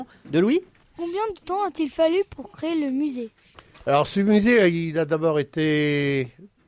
De Louis ? Combien de temps a-t-il fallu pour créer le musée ? Alors ce musée, il a d'abord été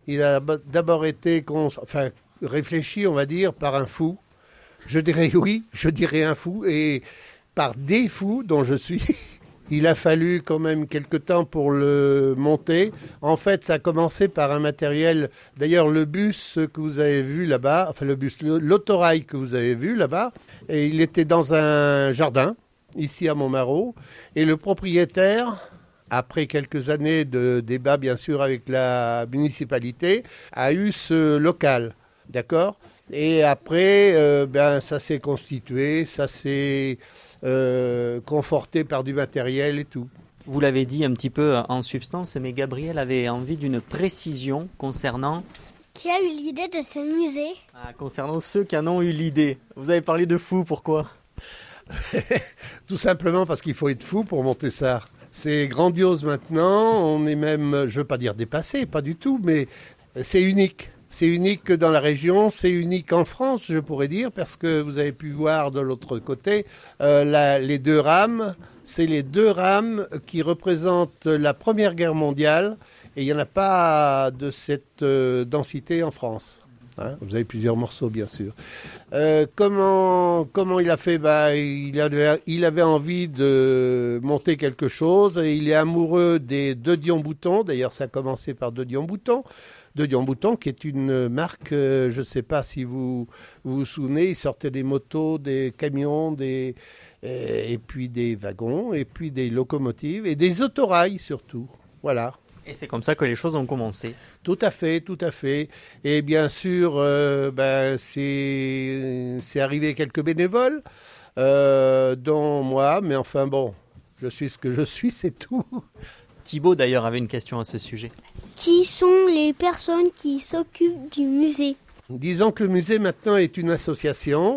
réfléchi, on va dire, par un fou. Je dirais oui, je dirais un fou, et par des fous dont je suis. Il a fallu quand même quelque temps pour le monter. En fait, ça a commencé par un matériel. D'ailleurs, le bus que vous avez vu là-bas, enfin l'autorail que vous avez vu là-bas, et il était dans un jardin, ici à Montmarault, et le propriétaire, après quelques années de débat bien sûr avec la municipalité, a eu ce local, d'accord ? Et après, ça s'est constitué, ça s'est conforté par du matériel et tout. Vous l'avez dit un petit peu en substance, mais Gabriel avait envie d'une précision concernant... Qui a eu l'idée de ce musée ? Concernant ceux qui en ont eu l'idée. Vous avez parlé de fous, pourquoi ? Tout simplement parce qu'il faut être fou pour monter ça. C'est grandiose maintenant, on est même, je ne veux pas dire dépassé, pas du tout, mais c'est unique. C'est unique dans la région, c'est unique en France, je pourrais dire, parce que vous avez pu voir de l'autre côté, les deux rames, c'est les deux rames qui représentent la Première Guerre mondiale, et il n'y en a pas de cette densité en France. Hein, vous avez plusieurs morceaux, bien sûr. Comment il a fait ? Il avait envie de monter quelque chose, et il est amoureux des De Dion-Bouton, d'ailleurs ça a commencé par De Dion-Bouton, De Dion-Bouton, qui est une marque, je ne sais pas si vous vous souvenez, ils sortaient des motos, des camions, et puis des wagons, et puis des locomotives, et des autorails surtout. Voilà. Et c'est comme ça que les choses ont commencé. Tout à fait, tout à fait. Et bien sûr, c'est arrivé quelques bénévoles, dont moi, mais enfin bon, je suis ce que je suis, c'est tout. Thibaut d'ailleurs avait une question à ce sujet. Qui sont les personnes qui s'occupent du musée ? Disons que le musée maintenant est une association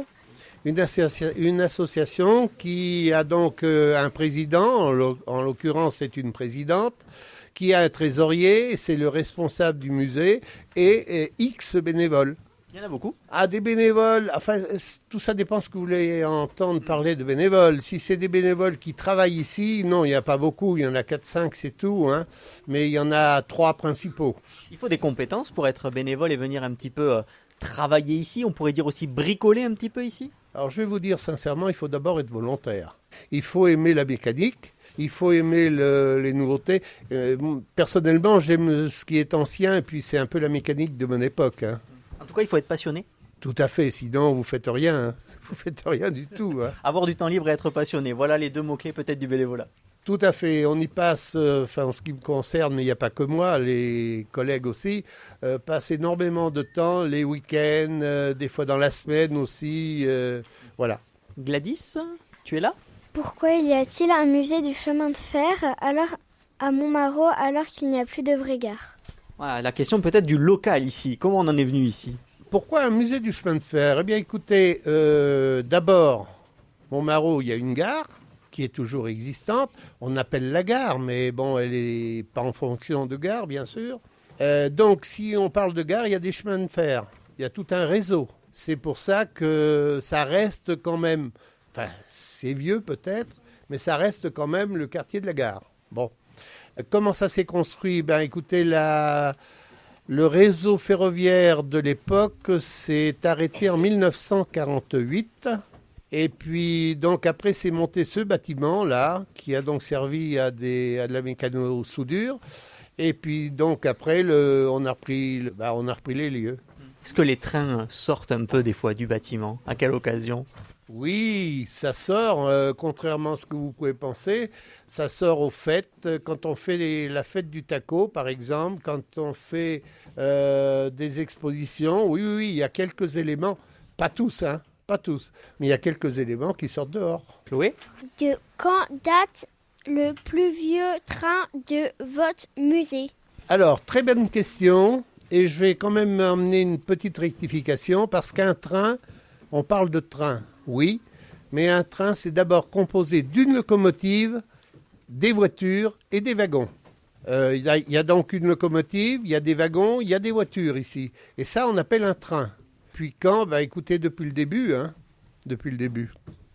qui a donc un président, en l'occurrence c'est une présidente, qui a un trésorier, c'est le responsable du musée, et X bénévoles. Il y en a beaucoup ? Des bénévoles, enfin, tout ça dépend ce que vous voulez entendre parler de bénévoles. Si c'est des bénévoles qui travaillent ici, non, il n'y a pas beaucoup, il y en a 4-5, c'est tout, hein, mais il y en a 3 principaux. Il faut des compétences pour être bénévole et venir un petit peu travailler ici, on pourrait dire aussi bricoler un petit peu ici ? Alors je vais vous dire sincèrement, il faut d'abord être volontaire. Il faut aimer la mécanique. Il faut aimer les nouveautés. Personnellement, j'aime ce qui est ancien, et puis c'est un peu la mécanique de mon époque. Hein. En tout cas, il faut être passionné. Tout à fait, sinon vous faites rien. Hein. Vous faites rien du tout. Hein. Avoir du temps libre et être passionné, voilà les 2 mots-clés peut-être du bénévolat. Tout à fait, on y passe, en ce qui me concerne, mais il n'y a pas que moi, les collègues aussi, passent énormément de temps, les week-ends, des fois dans la semaine aussi, voilà. Gladys, tu es là ? Pourquoi y a-t-il un musée du chemin de fer à Montmarault alors qu'il n'y a plus de vraie gare ? Voilà, la question peut-être du local ici. Comment on en est venu ici ? Pourquoi un musée du chemin de fer ? Eh bien écoutez, d'abord, Montmarault, il y a une gare qui est toujours existante. On appelle la gare, mais bon, elle n'est pas en fonction de gare, bien sûr. Donc si on parle de gare, il y a des chemins de fer. Il y a tout un réseau. C'est pour ça que ça reste quand même... Enfin, c'est vieux peut-être, mais ça reste quand même le quartier de la gare. Bon. Comment ça s'est construit ? Ben, écoutez, le réseau ferroviaire de l'époque s'est arrêté en 1948. Et puis, donc, après, c'est monté ce bâtiment-là, qui a donc servi à de la mécano-soudure. Et puis, donc, après, on a repris les lieux. Est-ce que les trains sortent un peu des fois du bâtiment ? À quelle occasion ? Oui, ça sort, contrairement à ce que vous pouvez penser, ça sort aux fêtes, quand on fait la fête du taco par exemple, quand on fait des expositions, oui, il y a quelques éléments, pas tous, hein, pas tous, mais il y a quelques éléments qui sortent dehors. Chloé ? De quand date le plus vieux train de votre musée ? Alors, très bonne question, et je vais quand même amener une petite rectification, parce qu'un train, on parle de train. Oui, mais un train, c'est d'abord composé d'une locomotive, des voitures et des wagons. Il y a donc une locomotive, il y a des wagons, il y a des voitures ici. Et ça, on appelle un train. Puis quand ? Écoutez, depuis le début, hein, depuis le début.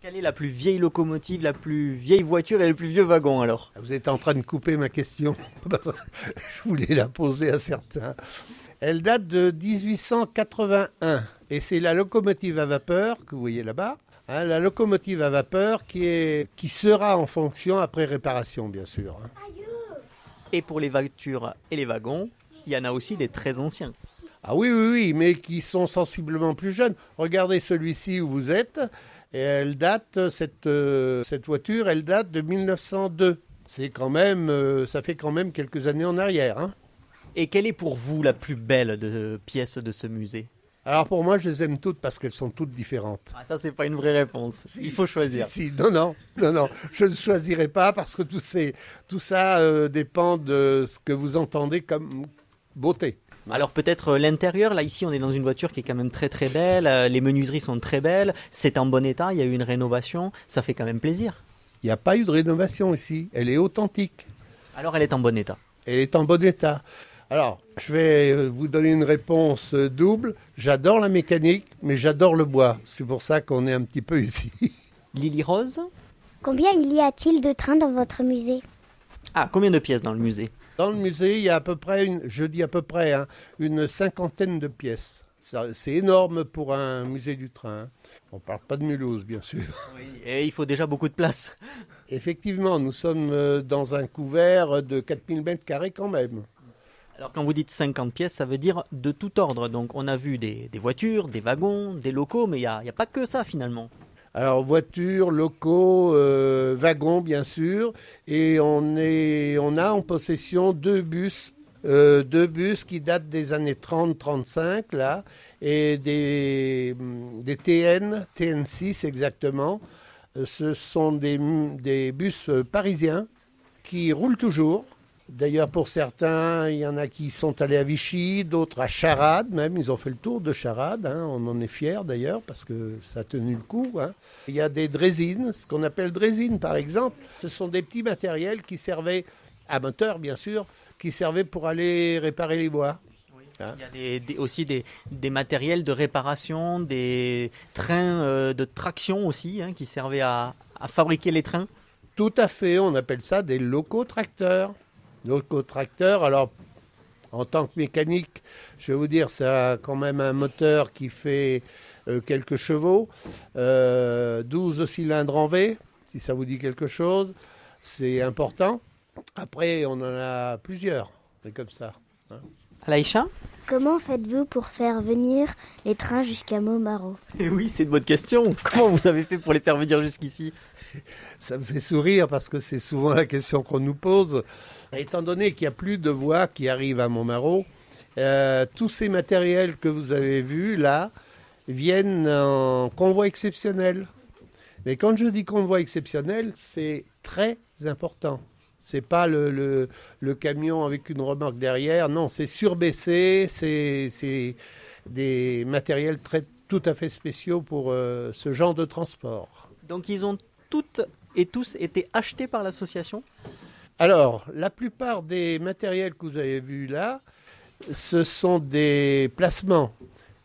Quelle est la plus vieille locomotive, la plus vieille voiture et le plus vieux wagon alors? Vous êtes en train de couper ma question. Je voulais la poser à certains. Elle date de 1881 et c'est la locomotive à vapeur que vous voyez là-bas. Hein, la locomotive à vapeur qui sera en fonction après réparation, bien sûr. Hein. Et pour les voitures et les wagons, il y en a aussi des très anciens. Ah oui, mais qui sont sensiblement plus jeunes. Regardez celui-ci où vous êtes. Et elle date, cette voiture, elle date de 1902. C'est quand même, ça fait quand même quelques années en arrière. Hein. Et quelle est pour vous la plus belle pièce de ce musée? Alors pour moi, je les aime toutes parce qu'elles sont toutes différentes. Ah, ça, c'est pas une vraie réponse. Il faut choisir. Non, je ne choisirai pas parce que tout ça dépend de ce que vous entendez comme beauté. Alors peut-être l'intérieur, là ici on est dans une voiture qui est quand même très très belle, les menuiseries sont très belles, c'est en bon état, il y a eu une rénovation, ça fait quand même plaisir. Il n'y a pas eu de rénovation ici, elle est authentique. Alors elle est en bon état. Elle est en bon état. Alors, je vais vous donner une réponse double. J'adore la mécanique, mais j'adore le bois. C'est pour ça qu'on est un petit peu ici. Lily Rose? Combien il y a-t-il de trains dans votre musée? Ah, combien de pièces dans le musée? Dans le musée, il y a à peu près, une cinquantaine de pièces. C'est énorme pour un musée du train. On ne parle pas de Mulhouse, bien sûr. Oui, et il faut déjà beaucoup de place. Effectivement, nous sommes dans un couvert de 4000 mètres carrés quand même. Alors quand vous dites 50 pièces, ça veut dire de tout ordre. Donc on a vu des voitures, des wagons, des locaux, mais il n'y a pas que ça finalement. Alors voitures, locaux, wagons bien sûr, et on a en possession deux bus qui datent des années 30-35 là, et des TN6 exactement. Ce sont des bus parisiens qui roulent toujours. D'ailleurs, pour certains, il y en a qui sont allés à Vichy, d'autres à Charade même. Ils ont fait le tour de Charade. Hein. On en est fiers d'ailleurs parce que ça a tenu le coup. Hein. Il y a des draisines, ce qu'on appelle draisines par exemple. Ce sont des petits matériels qui servaient, à moteur bien sûr, qui servaient pour aller réparer les bois. Oui. Hein. Il y a aussi des matériels de réparation, des trains de traction aussi, hein, qui servaient à fabriquer les trains. Tout à fait, on appelle ça des locotracteurs. Locotracteur, alors en tant que mécanique, je vais vous dire, ça a quand même un moteur qui fait quelques chevaux, 12 cylindres en V, si ça vous dit quelque chose, c'est important. Après, on en a plusieurs, c'est comme ça. Hein. Alaïcha? Comment faites-vous pour faire venir les trains jusqu'à Montmarault? Eh oui, c'est une bonne question. Comment vous avez fait pour les faire venir jusqu'ici? Ça me fait sourire parce que c'est souvent la question qu'on nous pose. Étant donné qu'il n'y a plus de voies qui arrivent à Montmarault, tous ces matériels que vous avez vus là viennent en convoi exceptionnel. Mais quand je dis convoi exceptionnel, c'est très important. C'est pas le camion avec une remorque derrière. Non, c'est surbaissé. C'est des matériels tout à fait spéciaux pour ce genre de transport. Donc ils ont toutes et tous été achetés par l'association? Alors, la plupart des matériels que vous avez vus là, ce sont des placements.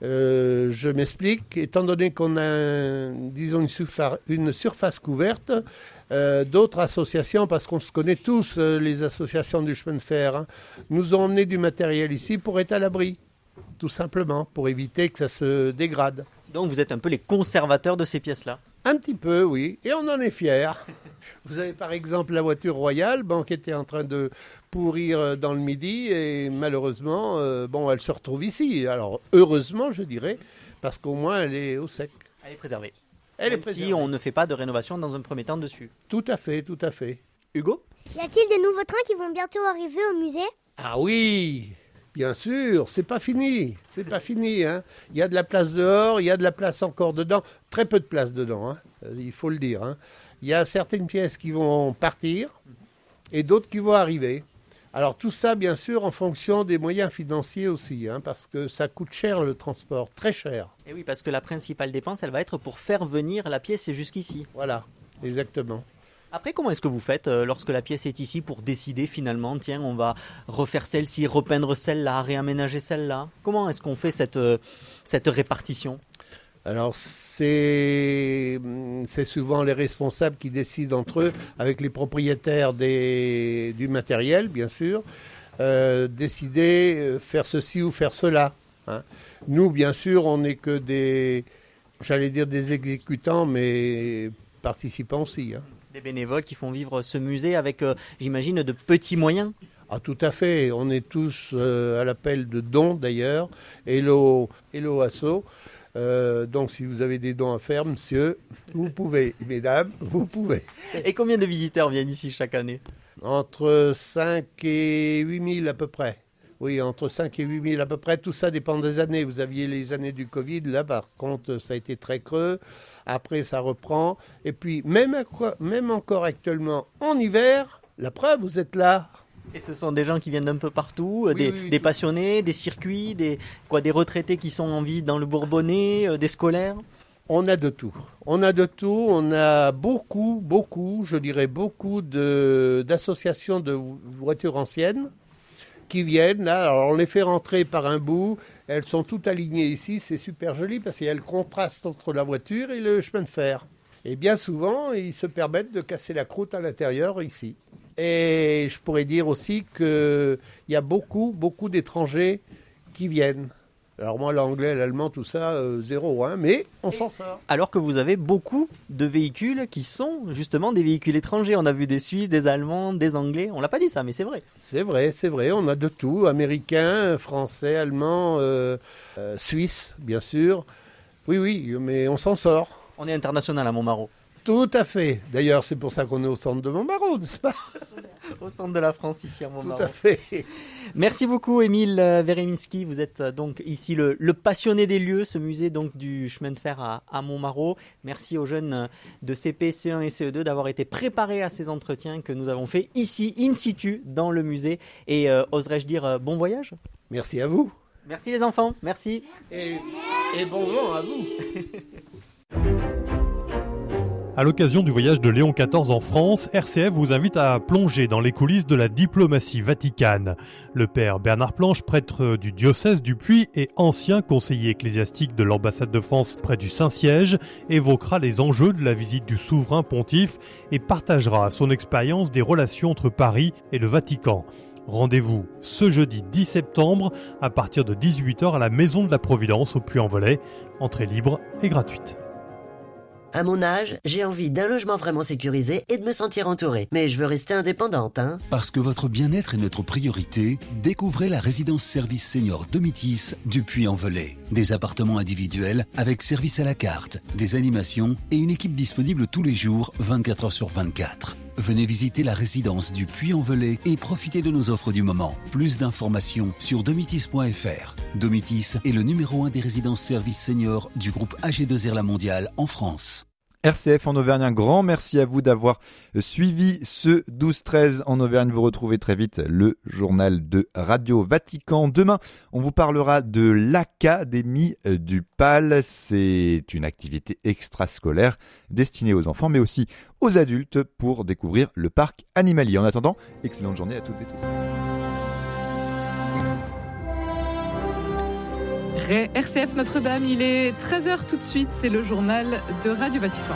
Je m'explique. Étant donné qu'on a, disons, une surface couverte, d'autres associations, parce qu'on se connaît tous, les associations du chemin de fer, hein, nous ont emmené du matériel ici pour être à l'abri, tout simplement, pour éviter que ça se dégrade. Donc vous êtes un peu les conservateurs de ces pièces-là? Un petit peu, oui, et on en est fiers. Vous avez par exemple la voiture royale qui était en train de pourrir dans le Midi et malheureusement, elle se retrouve ici. Alors heureusement, je dirais, parce qu'au moins elle est au sec. Elle est préservée. Même si on ne fait pas de rénovation dans un premier temps dessus. Tout à fait, tout à fait. Hugo? Y a-t-il de nouveaux trains qui vont bientôt arriver au musée? Ah oui, bien sûr, c'est pas fini. C'est pas fini. Hein. Il y a de la place dehors, il y a de la place encore dedans. Très peu de place dedans, hein, il faut le dire. Hein. Il y a certaines pièces qui vont partir et d'autres qui vont arriver. Alors tout ça, bien sûr, en fonction des moyens financiers aussi, hein, parce que ça coûte cher le transport, très cher. Et oui, parce que la principale dépense, elle va être pour faire venir la pièce jusqu'ici. Voilà, exactement. Après, comment est-ce que vous faites lorsque la pièce est ici pour décider finalement, tiens, on va refaire celle-ci, repeindre celle-là, réaménager celle-là? Comment est-ce qu'on fait cette répartition? Alors c'est souvent les responsables qui décident entre eux, avec les propriétaires du matériel bien sûr, décider faire ceci ou faire cela. Hein. Nous bien sûr on n'est que des exécutants mais participants aussi. Hein. Des bénévoles qui font vivre ce musée avec, j'imagine, de petits moyens. Ah, tout à fait. On est tous à l'appel de dons d'ailleurs. Hello Asso. Donc si vous avez des dons à faire, monsieur, vous pouvez. Mesdames, vous pouvez. Et combien de visiteurs viennent ici chaque année ? Entre 5 et 8 000 à peu près. Oui, entre 5 et 8 000 à peu près. Tout ça dépend des années. Vous aviez les années du Covid. Là, par contre, ça a été très creux. Après, ça reprend. Et puis, même encore actuellement, en hiver, la preuve, vous êtes là. Et ce sont des gens qui viennent d'un peu partout, Oui. des passionnés, des circuits, des retraités qui sont en vie dans le Bourbonnais, des scolaires. On a de tout. On a beaucoup, je dirais beaucoup d'associations de voitures anciennes qui viennent là. Alors on les fait rentrer par un bout. Elles sont toutes alignées ici. C'est super joli parce qu'il y a le contraste entre la voiture et le chemin de fer. Et bien souvent, ils se permettent de casser la croûte à l'intérieur ici. Et je pourrais dire aussi qu'il y a beaucoup d'étrangers qui viennent. Alors moi, l'anglais, l'allemand, tout ça, zéro, hein, mais on s'en sort. Alors que vous avez beaucoup de véhicules qui sont justement des véhicules étrangers. On a vu des Suisses, des Allemands, des Anglais. On l'a pas dit ça, mais c'est vrai. C'est vrai, on a de tout. Américains, Français, Allemands, Suisses, bien sûr. Oui, mais on s'en sort. On est international à Montmarault. Tout à fait. D'ailleurs, c'est pour ça qu'on est au centre de Montmarault, n'est-ce pas ? Au centre de la France, ici à Montmarault. Tout à fait. Merci beaucoup, Émile Vereminski. Vous êtes donc ici le passionné des lieux, ce musée donc du chemin de fer à Montmarault. Merci aux jeunes de CP, CE1 et CE2 d'avoir été préparés à ces entretiens que nous avons fait ici, in situ, dans le musée. Et oserais-je dire bon voyage ? Merci à vous. Merci les enfants, merci. Et bon vent à vous. À l'occasion du voyage de Léon XIV en France, RCF vous invite à plonger dans les coulisses de la diplomatie vaticane. Le père Bernard Planche, prêtre du diocèse du Puy et ancien conseiller ecclésiastique de l'ambassade de France près du Saint-Siège, évoquera les enjeux de la visite du souverain pontife et partagera son expérience des relations entre Paris et le Vatican. Rendez-vous ce jeudi 10 septembre à partir de 18h à la Maison de la Providence au Puy-en-Velay. Entrée libre et gratuite. À mon âge, j'ai envie d'un logement vraiment sécurisé et de me sentir entourée. Mais je veux rester indépendante, hein. Parce que votre bien-être est notre priorité, découvrez la résidence service senior Domitis du Puy-en-Velay. Des appartements individuels avec service à la carte, des animations et une équipe disponible tous les jours, 24 heures sur 24. Venez visiter la résidence du Puy-en-Velay et profitez de nos offres du moment. Plus d'informations sur domitis.fr. Domitis est le numéro 1 des résidences services seniors du groupe AG2R La Mondiale en France. RCF en Auvergne, un grand merci à vous d'avoir suivi ce 12-13 en Auvergne. Vous retrouvez très vite le journal de Radio Vatican. Demain, on vous parlera de l'Académie du PAL. C'est une activité extrascolaire destinée aux enfants, mais aussi aux adultes pour découvrir le parc animalier. En attendant, excellente journée à toutes et tous. RCF Notre-Dame, il est 13h tout de suite, c'est le journal de Radio Vatican.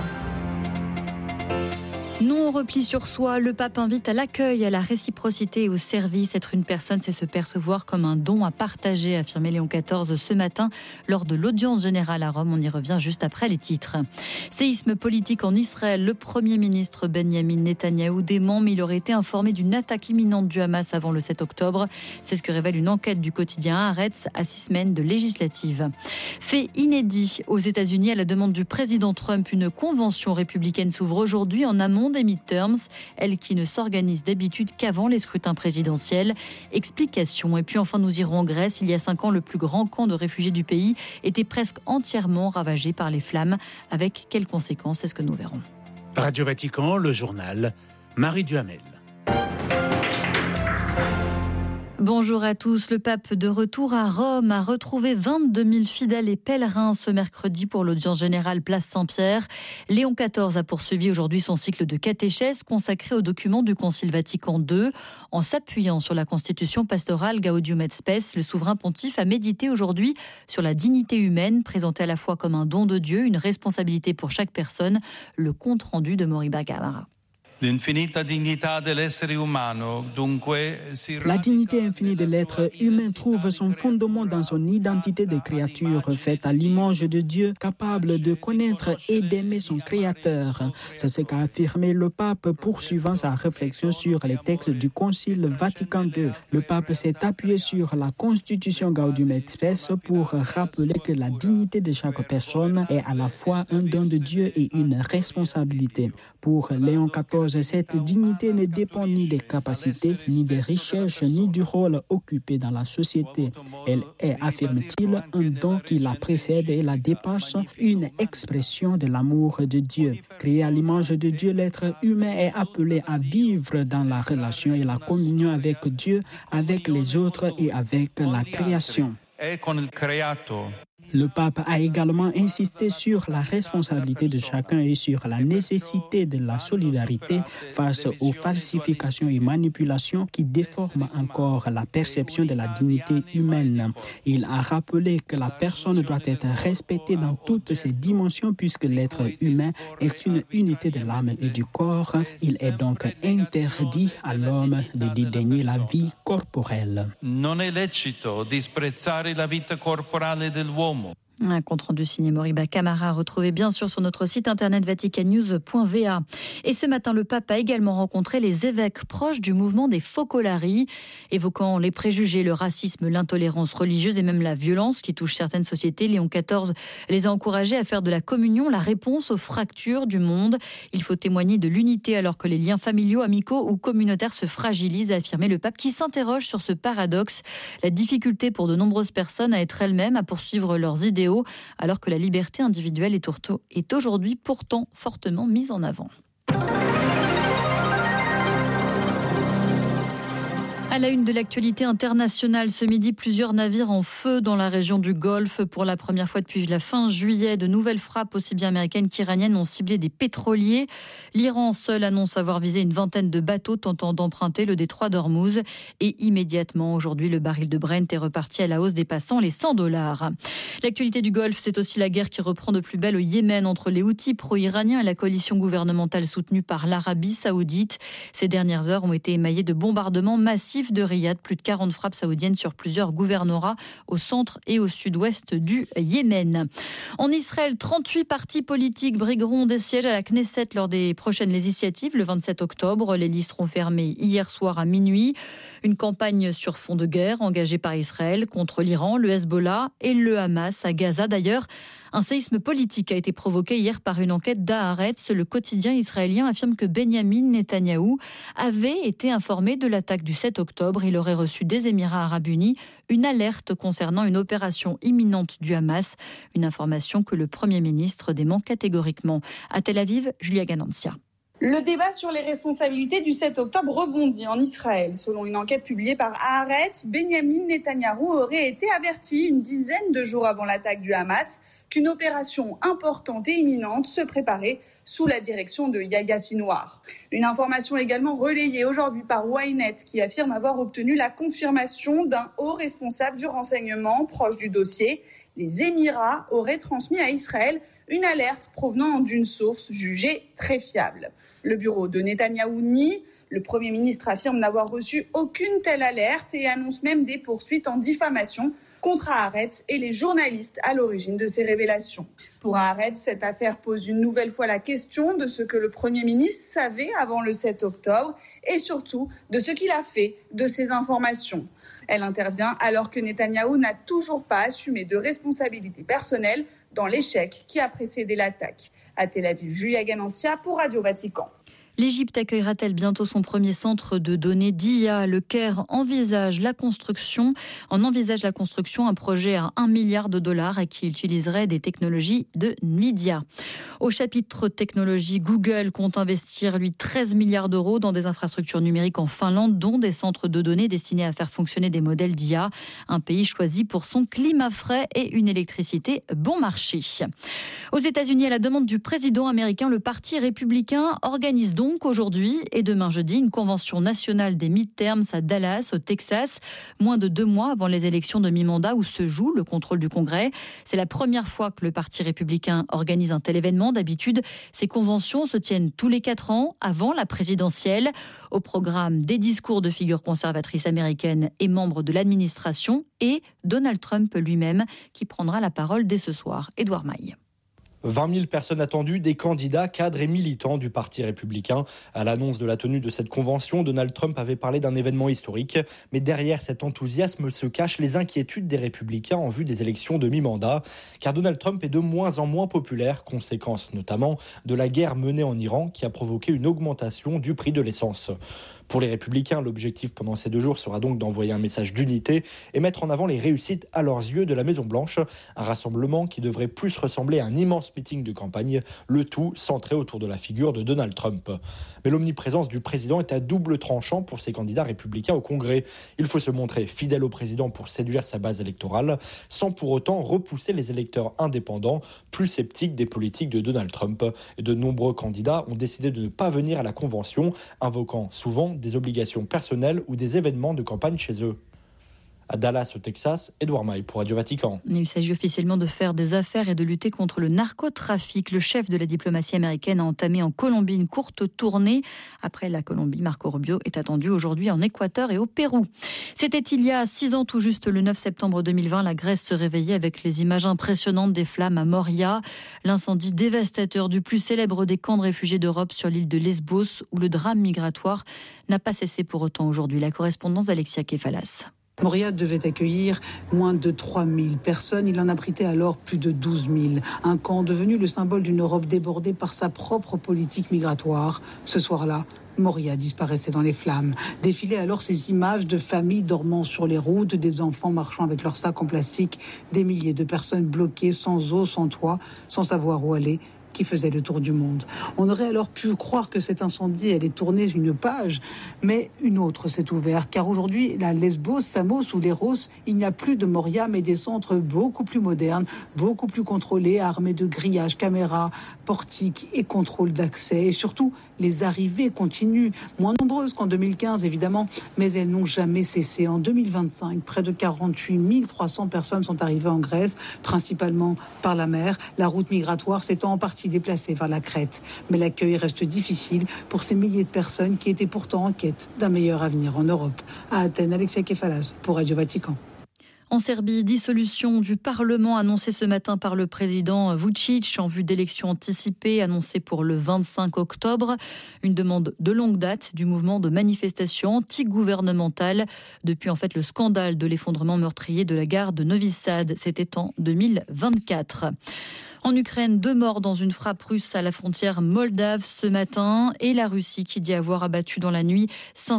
Non au repli sur soi, le pape invite à l'accueil, à la réciprocité et au service. Être une personne, c'est se percevoir comme un don à partager, a affirmé Léon XIV ce matin lors de l'audience générale à Rome. On y revient juste après les titres. Séisme politique en Israël. Le Premier ministre Benjamin Netanyahou dément, mais il aurait été informé d'une attaque imminente du Hamas avant le 7 octobre. C'est ce que révèle une enquête du quotidien Haaretz à 6 semaines de législative. Fait inédit aux États-Unis, à la demande du président Trump, une convention républicaine s'ouvre aujourd'hui en amont des midterms, elle qui ne s'organise d'habitude qu'avant les scrutins présidentiels. Explication. Et puis enfin, nous irons en Grèce. Il y a 5 ans, le plus grand camp de réfugiés du pays était presque entièrement ravagé par les flammes. Avec quelles conséquences? C'est ce que nous verrons. Radio Vatican, le journal, Marie Duhamel. Bonjour à tous. Le pape de retour à Rome a retrouvé 22 000 fidèles et pèlerins ce mercredi pour l'audience générale place Saint-Pierre. Léon XIV a poursuivi aujourd'hui son cycle de catéchèse consacré aux documents du Concile Vatican II. En s'appuyant sur la constitution pastorale Gaudium et Spes, le souverain pontife a médité aujourd'hui sur la dignité humaine, présentée à la fois comme un don de Dieu, une responsabilité pour chaque personne. Le compte rendu de Moriba Camara. La dignité infinie de l'être humain trouve son fondement dans son identité de créature faite à l'image de Dieu, capable de connaître et d'aimer son Créateur. C'est ce qu'a affirmé le pape poursuivant sa réflexion sur les textes du Concile Vatican II. Le pape s'est appuyé sur la constitution Gaudium et Spes pour rappeler que la dignité de chaque personne est à la fois un don de Dieu et une responsabilité. Pour Léon XIV, cette dignité ne dépend ni des capacités, ni des richesses, ni du rôle occupé dans la société. Elle est, affirme-t-il, un don qui la précède et la dépasse, une expression de l'amour de Dieu. Créé à l'image de Dieu, l'être humain est appelé à vivre dans la relation et la communion avec Dieu, avec les autres et avec la création. Le pape a également insisté sur la responsabilité de chacun et sur la nécessité de la solidarité face aux falsifications et manipulations qui déforment encore la perception de la dignité humaine. Il a rappelé que la personne doit être respectée dans toutes ses dimensions puisque l'être humain est une unité de l'âme et du corps. Il est donc interdit à l'homme de dédaigner la vie corporelle. Non è lecito disprezzare la vita corporale dell'uomo. Un compte-rendu signé Moriba Camara, retrouvé bien sûr sur notre site internet vaticannews.va. Et ce matin, le pape a également rencontré les évêques proches du mouvement des Focolari, évoquant les préjugés, le racisme, l'intolérance religieuse et même la violence qui touche certaines sociétés. Léon XIV les a encouragés à faire de la communion la réponse aux fractures du monde. Il faut témoigner de l'unité alors que les liens familiaux, amicaux ou communautaires se fragilisent, a affirmé le pape qui s'interroge sur ce paradoxe. La difficulté pour de nombreuses personnes à être elles-mêmes, à poursuivre leurs idéaux, alors que la liberté individuelle est aujourd'hui pourtant fortement mise en avant. À la une de l'actualité internationale, ce midi, plusieurs navires en feu dans la région du Golfe. Pour la première fois depuis la fin juillet, de nouvelles frappes aussi bien américaines qu'iraniennes ont ciblé des pétroliers. L'Iran seul annonce avoir visé une vingtaine de bateaux tentant d'emprunter le détroit d'Ormuz. Et immédiatement, aujourd'hui, le baril de Brent est reparti à la hausse dépassant les $100. L'actualité du Golfe, c'est aussi la guerre qui reprend de plus belle au Yémen entre les Houthis pro-iraniens et la coalition gouvernementale soutenue par l'Arabie saoudite. Ces dernières heures ont été émaillées de bombardements massifs de Riyad, plus de 40 frappes saoudiennes sur plusieurs gouvernorats au centre et au sud-ouest du Yémen. En Israël, 38 partis politiques brigueront des sièges à la Knesset lors des prochaines législatives le 27 octobre. Les listes seront fermées hier soir à minuit. Une campagne sur fond de guerre engagée par Israël contre l'Iran, le Hezbollah et le Hamas à Gaza. D'ailleurs, un séisme politique a été provoqué hier par une enquête d'Haaretz. Le quotidien israélien affirme que Benyamin Netanyahou avait été informé de l'attaque du 7 octobre. Il aurait reçu des Émirats arabes unis une alerte concernant une opération imminente du Hamas. Une information que le Premier ministre dément catégoriquement. À Tel Aviv, Julia Ganancia. Le débat sur les responsabilités du 7 octobre rebondit en Israël. Selon une enquête publiée par Haaretz, Benyamin Netanyahou aurait été averti une dizaine de jours avant l'attaque du Hamas qu'une opération importante et imminente se préparait sous la direction de Yahya Sinwar. Une information également relayée aujourd'hui par Ynet qui affirme avoir obtenu la confirmation d'un haut responsable du renseignement proche du dossier. Les Émirats auraient transmis à Israël une alerte provenant d'une source jugée très fiable. Le bureau de Netanyahou nie. Le Premier ministre affirme n'avoir reçu aucune telle alerte et annonce même des poursuites en diffamation contre Haaretz et les journalistes à l'origine de ces révélations. Pour Haaretz, cette affaire pose une nouvelle fois la question de ce que le Premier ministre savait avant le 7 octobre et surtout de ce qu'il a fait de ces informations. Elle intervient alors que Netanyahou n'a toujours pas assumé de responsabilité personnelle dans l'échec qui a précédé l'attaque. À Tel Aviv, Julia Ganancia pour Radio Vatican. L'Égypte accueillera-t-elle bientôt son premier centre de données d'IA? Le Caire envisage la construction, un projet à $1 milliard et qui utiliserait des technologies de Nvidia. Au chapitre technologie, Google compte investir, 13 milliards d'euros dans des infrastructures numériques en Finlande, dont des centres de données destinés à faire fonctionner des modèles d'IA. Un pays choisi pour son climat frais et une électricité bon marché. Aux États-Unis, à la demande du président américain, le Parti républicain organise donc aujourd'hui et demain jeudi une convention nationale des midterms à Dallas, au Texas, moins de 2 mois avant les élections de mi-mandat où se joue le contrôle du Congrès. C'est la première fois que le Parti républicain organise un tel événement. D'habitude, ces conventions se tiennent tous les 4 ans avant la présidentielle. Au programme, des discours de figures conservatrices américaines et membres de l'administration et Donald Trump lui-même qui prendra la parole dès ce soir. Édouard Maille. 20 000 personnes attendues, des candidats, cadres et militants du Parti républicain. À l'annonce de la tenue de cette convention, Donald Trump avait parlé d'un événement historique. Mais derrière cet enthousiasme se cachent les inquiétudes des républicains en vue des élections de mi-mandat. Car Donald Trump est de moins en moins populaire, conséquence notamment de la guerre menée en Iran qui a provoqué une augmentation du prix de l'essence. Pour les républicains, l'objectif pendant ces 2 jours sera donc d'envoyer un message d'unité et mettre en avant les réussites à leurs yeux de la Maison-Blanche. Un rassemblement qui devrait plus ressembler à un immense meeting de campagne, le tout centré autour de la figure de Donald Trump. Mais l'omniprésence du président est à double tranchant pour ces candidats républicains au Congrès. Il faut se montrer fidèle au président pour séduire sa base électorale, sans pour autant repousser les électeurs indépendants, plus sceptiques des politiques de Donald Trump. Et de nombreux candidats ont décidé de ne pas venir à la convention, invoquant souvent des obligations personnelles ou des événements de campagne chez eux. À Dallas, au Texas, Édouard Maille pour Radio Vatican. Il s'agit officiellement de faire des affaires et de lutter contre le narcotrafic. Le chef de la diplomatie américaine a entamé en Colombie une courte tournée. Après la Colombie, Marco Rubio est attendu aujourd'hui en Équateur et au Pérou. C'était il y a 6 ans tout juste, le 9 septembre 2020. La Grèce se réveillait avec les images impressionnantes des flammes à Moria. L'incendie dévastateur du plus célèbre des camps de réfugiés d'Europe sur l'île de Lesbos, où le drame migratoire n'a pas cessé pour autant aujourd'hui. La correspondance d'Alexia Kefalas. Moria devait accueillir moins de 3000 personnes. Il en abritait alors plus de 12 000. Un camp devenu le symbole d'une Europe débordée par sa propre politique migratoire. Ce soir-là, Moria disparaissait dans les flammes. Défilaient alors ces images de familles dormant sur les routes, des enfants marchant avec leurs sacs en plastique, des milliers de personnes bloquées, sans eau, sans toit, sans savoir où aller, qui faisait le tour du monde. On aurait alors pu croire que cet incendie allait tourner une page, mais une autre s'est ouverte, car aujourd'hui, la Lesbos, Samos ou Leros, il n'y a plus de Moria, mais des centres beaucoup plus modernes, beaucoup plus contrôlés, armés de grillages, caméras, portiques et contrôles d'accès. Et surtout, les arrivées continuent, moins nombreuses qu'en 2015 évidemment, mais elles n'ont jamais cessé. En 2025, près de 48 300 personnes sont arrivées en Grèce, principalement par la mer. La route migratoire s'étant en partie déplacée vers la Crète. Mais l'accueil reste difficile pour ces milliers de personnes qui étaient pourtant en quête d'un meilleur avenir en Europe. À Athènes, Alexia Kefalas pour Radio Vatican. En Serbie, dissolution du Parlement annoncée ce matin par le président Vučić en vue d'élections anticipées annoncées pour le 25 octobre. Une demande de longue date du mouvement de manifestation anti-gouvernementale depuis en fait le scandale de l'effondrement meurtrier de la gare de Novi Sad. C'était en 2024. En Ukraine, 2 morts dans une frappe russe à la frontière moldave ce matin et la Russie qui dit avoir abattu dans la nuit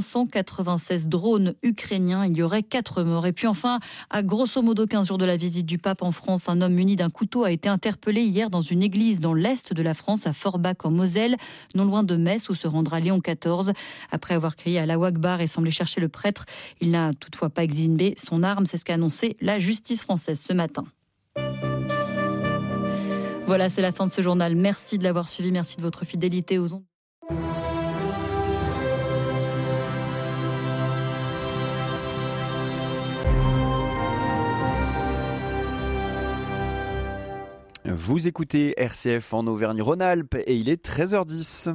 596 drones ukrainiens. Il y aurait 4 morts. Et puis enfin, à grosso modo 15 jours de la visite du pape en France, un homme muni d'un couteau a été interpellé hier dans une église dans l'est de la France, à Forbach en Moselle, non loin de Metz où se rendra Léon XIV. Après avoir crié à Allahu Akbar et semblé chercher le prêtre, il n'a toutefois pas exhibé son arme. C'est ce qu'a annoncé la justice française ce matin. Voilà, c'est la fin de ce journal. Merci de l'avoir suivi, merci de votre fidélité aux ondes. Vous écoutez RCF en Auvergne-Rhône-Alpes et il est 13h10.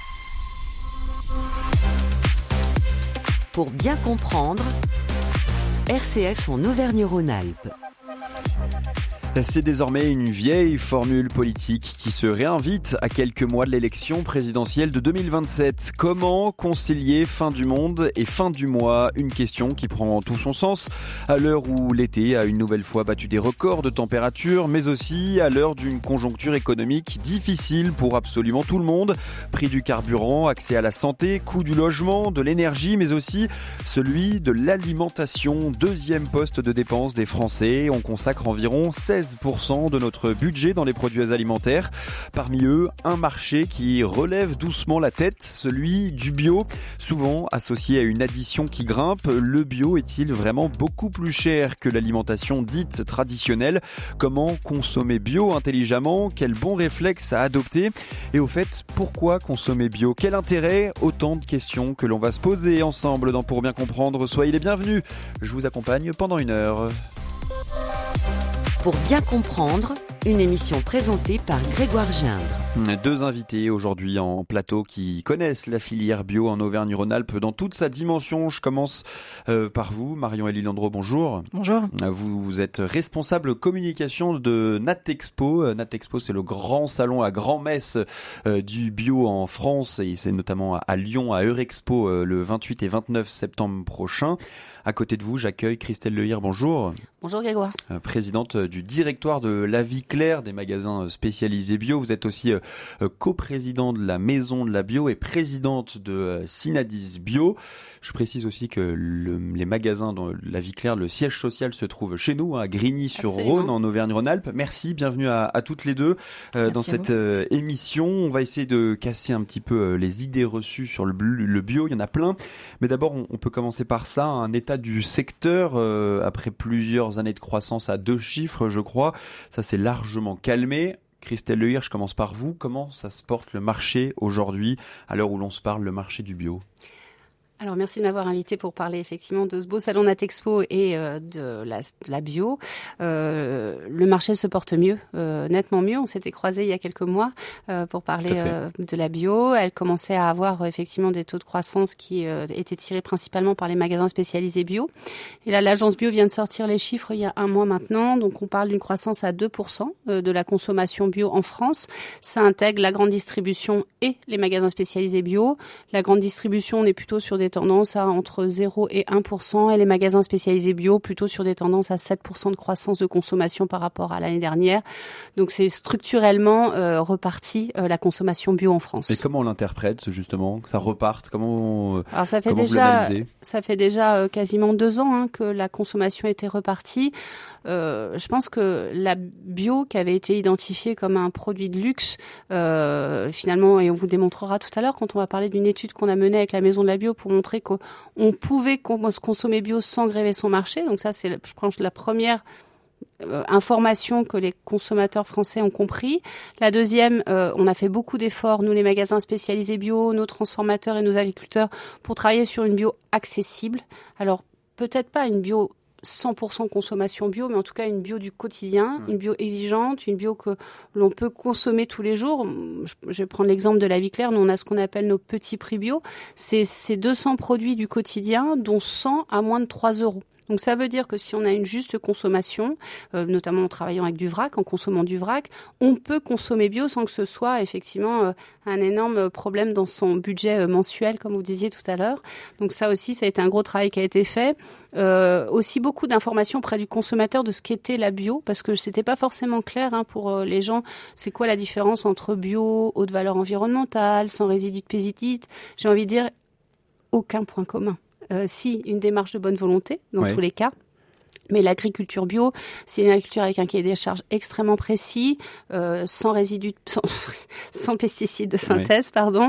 Pour bien comprendre, RCF en Auvergne-Rhône-Alpes. C'est désormais une vieille formule politique qui se réinvite à quelques mois de l'élection présidentielle de 2027. Comment concilier fin du monde et fin du mois ? Une question qui prend tout son sens à l'heure où l'été a une nouvelle fois battu des records de température, mais aussi à l'heure d'une conjoncture économique difficile pour absolument tout le monde. Prix du carburant, accès à la santé, coût du logement, de l'énergie, mais aussi celui de l'alimentation. Deuxième poste de dépense des Français. On consacre environ 16% de notre budget dans les produits alimentaires. Parmi eux, un marché qui relève doucement la tête, celui du bio, souvent associé à une addition qui grimpe. Le bio est-il vraiment beaucoup plus cher que l'alimentation dite traditionnelle ? Comment consommer bio intelligemment ? Quel bon réflexe à adopter ? Et au fait, pourquoi consommer bio ? Quel intérêt ? Autant de questions que l'on va se poser ensemble dans Pour bien comprendre. Soyez les bienvenus. Je vous accompagne pendant 1 heure. Pour bien comprendre, une émission présentée par Grégoire Gindre. 2 invités aujourd'hui en plateau qui connaissent la filière bio en Auvergne-Rhône-Alpes dans toute sa dimension. Je commence par vous, Marion-Élie Landreau, bonjour. Bonjour. Vous êtes responsable communication de Natexpo. Natexpo, c'est le grand salon à grand-messe du bio en France et c'est notamment à Lyon, à Eurexpo, le 28 et 29 septembre prochain. À côté de vous, j'accueille Christelle Lehir, bonjour. Bonjour Grégoire. Présidente du directoire de La Vie Claire, des magasins spécialisés bio. Vous êtes aussi coprésidente de la Maison de la Bio et présidente de Synadis Bio. Je précise aussi que les magasins de La Vie Claire, le siège social se trouve chez nous, à Grigny-sur-Rhône, en Auvergne-Rhône-Alpes. Merci, bienvenue à toutes les deux dans cette émission. On va essayer de casser un petit peu les idées reçues sur le bio. Il y en a plein. Mais d'abord, on peut commencer par ça. Un état du secteur après plusieurs années de croissance à 2 chiffres, je crois. Ça s'est largement calmé. Christelle Lehir, je commence par vous. Comment ça se porte le marché aujourd'hui, à l'heure où l'on se parle, le marché du bio ? Alors merci de m'avoir invité pour parler effectivement de ce beau salon Natexpo et de la bio. Le marché se porte mieux, nettement mieux. On s'était croisés il y a quelques mois pour parler de la bio. Elle commençait à avoir effectivement des taux de croissance qui étaient tirés principalement par les magasins spécialisés bio. Et là, l'agence bio vient de sortir les chiffres il y a 1 mois maintenant. Donc on parle d'une croissance à 2% de la consommation bio en France. Ça intègre la grande distribution et les magasins spécialisés bio. La grande distribution, on est plutôt sur des tendances à entre 0 et 1% et les magasins spécialisés bio plutôt sur des tendances à 7% de croissance de consommation par rapport à l'année dernière. Donc c'est structurellement reparti la consommation bio en France. Et comment on l'interprète justement, que ça reparte ? Comment ça fait vous l'analysez ? Ça fait déjà quasiment 2 ans que la consommation était repartie. Je pense que la bio qui avait été identifiée comme un produit de luxe, finalement, et on vous le démontrera tout à l'heure quand on va parler d'une étude qu'on a menée avec la Maison de la Bio pour montrer qu'on pouvait consommer bio sans gréver son marché. Donc ça, c'est, je pense, la première information que les consommateurs français ont compris. La deuxième, on a fait beaucoup d'efforts, nous les magasins spécialisés bio, nos transformateurs et nos agriculteurs, pour travailler sur une bio accessible. Alors, peut-être pas une bio 100% consommation bio, mais en tout cas une bio du quotidien, une bio exigeante, une bio que l'on peut consommer tous les jours. Je vais prendre l'exemple de La Vie Claire. Nous, on a ce qu'on appelle nos petits prix bio. C'est 200 produits du quotidien, dont 100 à moins de 3 euros. Donc ça veut dire que si on a une juste consommation, notamment en travaillant avec du vrac, en consommant du vrac, on peut consommer bio sans que ce soit effectivement un énorme problème dans son budget mensuel, comme vous disiez tout à l'heure. Donc ça aussi, ça a été un gros travail qui a été fait. Aussi beaucoup d'informations auprès du consommateur de ce qu'était la bio, parce que c'était pas forcément clair pour les gens. C'est quoi la différence entre bio, haute valeur environnementale, sans résidus de pesticides ? J'ai envie de dire, aucun point commun. Si, une démarche de bonne volonté, dans tous les cas. Mais l'agriculture bio, c'est une agriculture avec un cahier des charges extrêmement précis, sans résidus, sans pesticides de synthèse,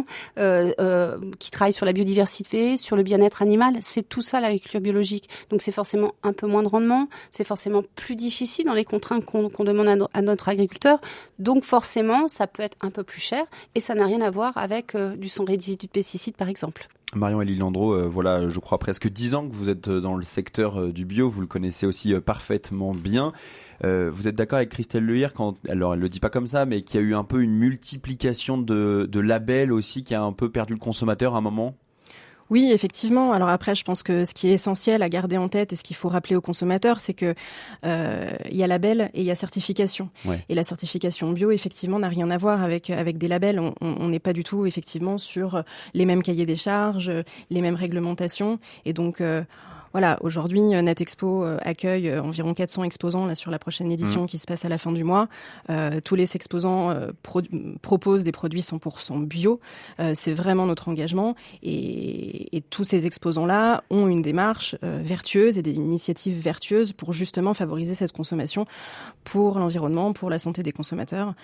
qui travaille sur la biodiversité, sur le bien-être animal. C'est tout ça l'agriculture biologique. Donc c'est forcément un peu moins de rendement, c'est forcément plus difficile dans les contraintes qu'on demande à notre agriculteur. Donc forcément, ça peut être un peu plus cher et ça n'a rien à voir avec du sans résidus de pesticides, par exemple. Marion-Élie Landreau, voilà, je crois presque 10 ans que vous êtes dans le secteur du bio, vous le connaissez aussi parfaitement bien. Vous êtes d'accord avec Christelle Lehir alors elle le dit pas comme ça, mais qu'il y a eu un peu une multiplication de labels aussi, qui a un peu perdu le consommateur à un moment ? Oui, effectivement. Alors après, je pense que ce qui est essentiel à garder en tête et ce qu'il faut rappeler aux consommateurs, c'est que il y a label et il y a certification. Ouais. Et la certification bio, effectivement, n'a rien à voir avec des labels. On n'est pas du tout, effectivement, sur les mêmes cahiers des charges, les mêmes réglementations. Et donc, voilà, aujourd'hui, Natexpo accueille environ 400 exposants là sur la prochaine édition qui se passe à la fin du mois. Tous les exposants proposent des produits 100% bio. C'est vraiment notre engagement. Et tous ces exposants-là ont une démarche vertueuse et des initiatives vertueuses pour justement favoriser cette consommation pour l'environnement, pour la santé des consommateurs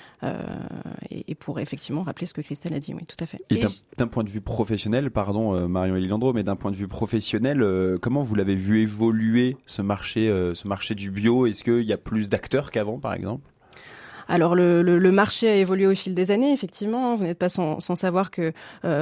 et pour effectivement rappeler ce que Christelle a dit. Oui, tout à fait. Et d'un point de vue professionnel, pardon Marion Lilandro, mais d'un point de vue professionnel, comment vous l'avez vu évoluer ce marché du bio? Est-ce qu'il y a plus d'acteurs qu'avant, par exemple? Alors le marché a évolué au fil des années, effectivement. Vous n'êtes pas sans savoir que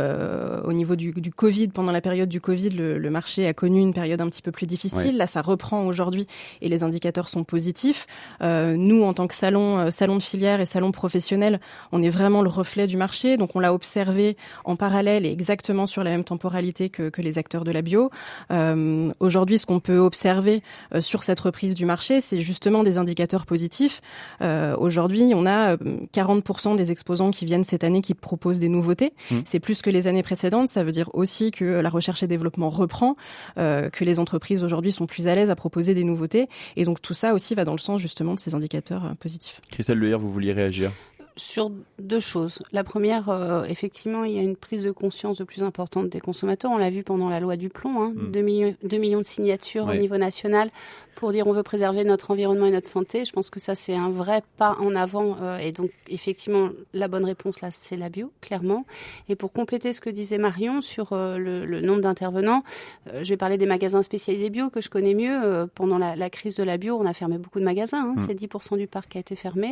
au niveau du Covid, pendant la période du Covid, le marché a connu une période un petit peu plus difficile. Ouais. Là, ça reprend aujourd'hui et les indicateurs sont positifs. Nous, en tant que salon de filière et salon professionnel, on est vraiment le reflet du marché. Donc, on l'a observé en parallèle et exactement sur la même temporalité que les acteurs de la bio. Aujourd'hui, ce qu'on peut observer sur cette reprise du marché, c'est justement des indicateurs positifs. Aujourd'hui, on a 40% des exposants qui viennent cette année qui proposent des nouveautés. C'est plus que les années précédentes. Ça veut dire aussi que la recherche et développement reprend, que les entreprises aujourd'hui sont plus à l'aise à proposer des nouveautés. Et donc tout ça aussi va dans le sens justement de ces indicateurs positifs. Christelle Lehir, vous vouliez réagir ? Sur deux choses. La première, effectivement, il y a une prise de conscience de plus importante des consommateurs. On l'a vu pendant la loi du plomb, 2 millions de signatures au niveau national pour dire on veut préserver notre environnement et notre santé. Je pense que ça, c'est un vrai pas en avant. Et donc, effectivement, la bonne réponse, là, c'est la bio, clairement. Et pour compléter ce que disait Marion sur le nombre d'intervenants, je vais parler des magasins spécialisés bio que je connais mieux. Pendant la crise de la bio, on a fermé beaucoup de magasins. C'est 10% du parc qui a été fermé.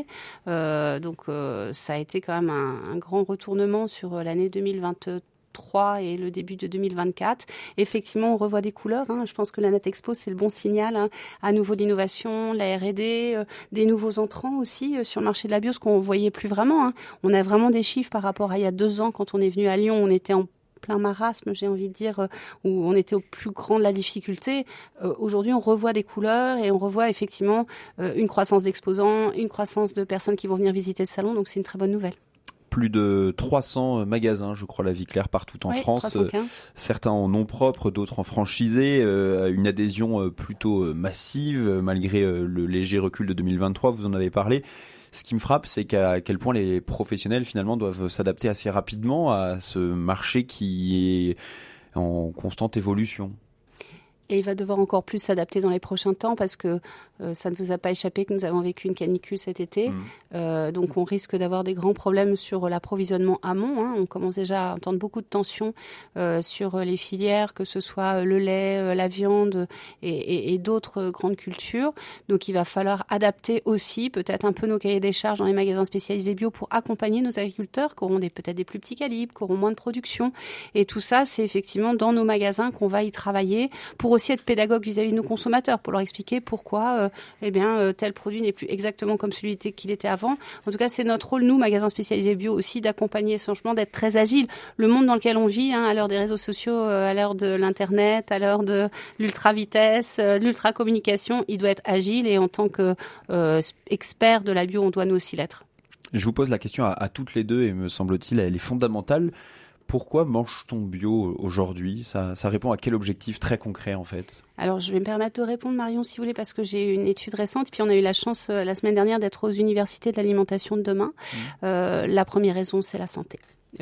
Donc, ça a été quand même un grand retournement sur l'année 2023 et le début de 2024. Effectivement, on revoit des couleurs. Je pense que la Natexpo, c'est le bon signal. À nouveau de l'innovation, la R&D, des nouveaux entrants aussi sur le marché de la bio, ce qu'on ne voyait plus vraiment. On a vraiment des chiffres par rapport à il y a 2 ans, quand on est venu à Lyon, on était en plein marasme, j'ai envie de dire, où on était au plus grand de la difficulté. Aujourd'hui, on revoit des couleurs et on revoit effectivement une croissance d'exposants, une croissance de personnes qui vont venir visiter le salon. Donc, c'est une très bonne nouvelle. Plus de 300 magasins, je crois, La Vie Claire partout en France. 315. Certains en nom propre, d'autres en franchisé. Une adhésion plutôt massive, malgré le léger recul de 2023, vous en avez parlé. Ce qui me frappe, c'est qu'à quel point les professionnels, finalement, doivent s'adapter assez rapidement à ce marché qui est en constante évolution. Et il va devoir encore plus s'adapter dans les prochains temps parce que ça ne vous a pas échappé que nous avons vécu une canicule cet été. Donc on risque d'avoir des grands problèmes sur l'approvisionnement amont. On commence déjà à entendre beaucoup de tensions sur les filières, que ce soit le lait, la viande et d'autres grandes cultures. Donc il va falloir adapter aussi peut-être un peu nos cahiers des charges dans les magasins spécialisés bio pour accompagner nos agriculteurs qui auront peut-être des plus petits calibres, qui auront moins de production. Et tout ça, c'est effectivement dans nos magasins qu'on va y travailler pour aussi être pédagogue vis-à-vis de nos consommateurs, pour leur expliquer pourquoi tel produit n'est plus exactement comme celui qu'il était avant. En tout cas, c'est notre rôle, nous, magasins spécialisés bio, aussi d'accompagner ce changement, d'être très agile. Le monde dans lequel on vit, à l'heure des réseaux sociaux, à l'heure de l'Internet, à l'heure de l'ultra-vitesse, l'ultra-communication, il doit être agile et en tant qu'expert de la bio, on doit nous aussi l'être. Je vous pose la question à toutes les deux et me semble-t-il, elle est fondamentale. Pourquoi mange-t-on bio aujourd'hui ? Ça répond à quel objectif très concret en fait ? Alors je vais me permettre de répondre Marion si vous voulez parce que j'ai une étude récente et puis on a eu la chance la semaine dernière d'être aux universités de l'alimentation de demain. La première raison c'est la santé.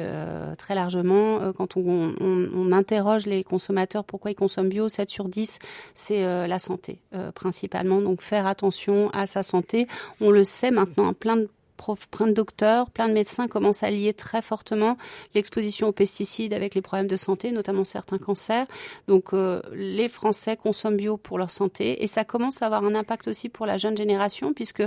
Très largement, quand on interroge les consommateurs pourquoi ils consomment bio, 7 sur 10 c'est la santé principalement. Donc faire attention à sa santé. On le sait maintenant, plein de docteurs, plein de médecins commencent à lier très fortement l'exposition aux pesticides avec les problèmes de santé, notamment certains cancers. Donc les Français consomment bio pour leur santé et ça commence à avoir un impact aussi pour la jeune génération puisque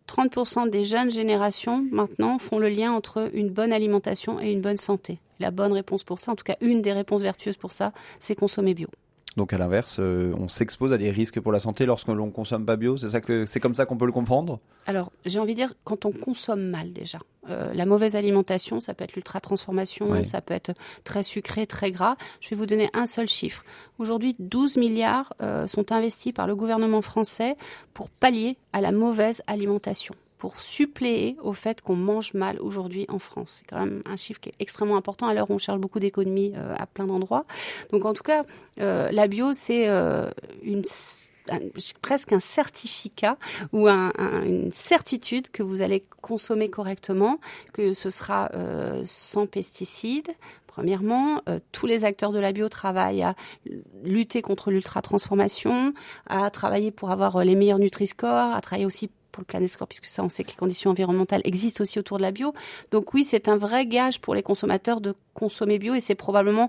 30% des jeunes générations maintenant font le lien entre une bonne alimentation et une bonne santé. La bonne réponse pour ça, en tout cas une des réponses vertueuses pour ça, c'est consommer bio. Donc à l'inverse, on s'expose à des risques pour la santé lorsque l'on ne consomme pas bio. C'est comme ça qu'on peut le comprendre ? Alors, j'ai envie de dire, quand on consomme mal déjà, la mauvaise alimentation, ça peut être l'ultra-transformation, ça peut être très sucré, très gras. Je vais vous donner un seul chiffre. Aujourd'hui, 12 milliards sont investis par le gouvernement français pour pallier à la mauvaise alimentation, pour suppléer au fait qu'on mange mal aujourd'hui en France. C'est quand même un chiffre qui est extrêmement important à l'heure où on cherche beaucoup d'économies à plein d'endroits. Donc en tout cas, la bio, c'est presque un certificat ou une certitude que vous allez consommer correctement, que ce sera sans pesticides. Premièrement, tous les acteurs de la bio travaillent à lutter contre l'ultra-transformation, à travailler pour avoir les meilleurs Nutri-Score, à travailler aussi pour le Planet-Score, puisque ça, on sait que les conditions environnementales existent aussi autour de la bio. Donc oui, c'est un vrai gage pour les consommateurs de consommer bio et c'est probablement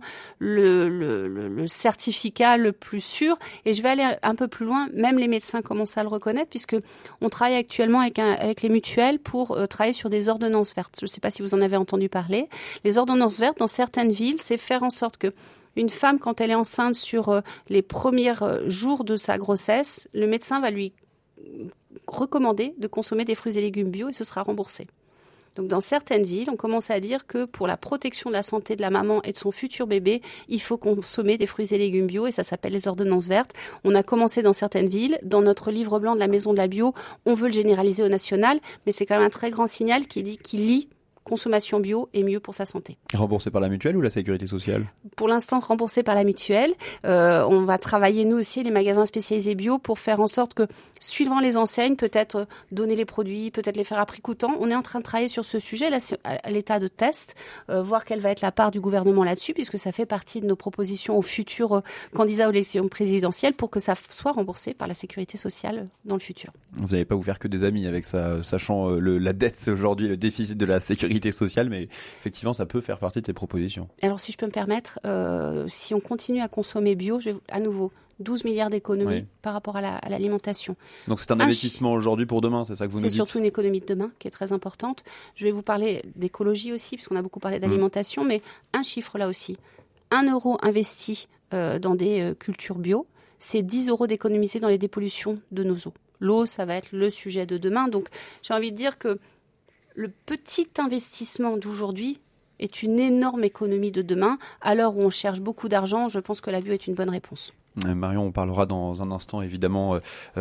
le certificat le plus sûr. Et je vais aller un peu plus loin, même les médecins commencent à le reconnaître, puisque on travaille actuellement avec les mutuelles pour travailler sur des ordonnances vertes. Je ne sais pas si vous en avez entendu parler. Les ordonnances vertes, dans certaines villes, c'est faire en sorte que une femme, quand elle est enceinte sur les premiers jours de sa grossesse, le médecin va lui recommander de consommer des fruits et légumes bio et ce sera remboursé. Donc dans certaines villes, on commence à dire que pour la protection de la santé de la maman et de son futur bébé, il faut consommer des fruits et légumes bio et ça s'appelle les ordonnances vertes. On a commencé dans certaines villes. Dans notre livre blanc de la Maison de la Bio, on veut le généraliser au national, mais c'est quand même un très grand signal qui lie consommation bio est mieux pour sa santé. Remboursé par la mutuelle ou la sécurité sociale ? Pour l'instant, remboursé par la mutuelle. On va travailler, nous aussi, les magasins spécialisés bio pour faire en sorte que, suivant les enseignes, peut-être donner les produits, peut-être les faire à prix coûtant. On est en train de travailler sur ce sujet. Là, c'est à l'état de test, voir quelle va être la part du gouvernement là-dessus, puisque ça fait partie de nos propositions aux futurs candidats aux élections présidentielles pour que ça soit remboursé par la sécurité sociale dans le futur. Vous n'allez pas vous faire que des amis avec ça, sachant la dette aujourd'hui, le déficit de la sécurité sociale, mais effectivement, ça peut faire partie de ces propositions. Alors, si je peux me permettre, si on continue à consommer bio, à nouveau, 12 milliards d'économies par rapport à l'alimentation. Donc, c'est un investissement aujourd'hui pour demain, c'est ça que vous nous dites ? C'est surtout une économie de demain qui est très importante. Je vais vous parler d'écologie aussi, puisqu'on a beaucoup parlé d'alimentation, mais un chiffre là aussi. 1 euro investi dans des cultures bio, c'est 10 euros d'économiser dans les dépollutions de nos eaux. L'eau, ça va être le sujet de demain. Donc, j'ai envie de dire que le petit investissement d'aujourd'hui est une énorme économie de demain. À l'heure où on cherche beaucoup d'argent, je pense que la bio est une bonne réponse. Marion, on parlera dans un instant évidemment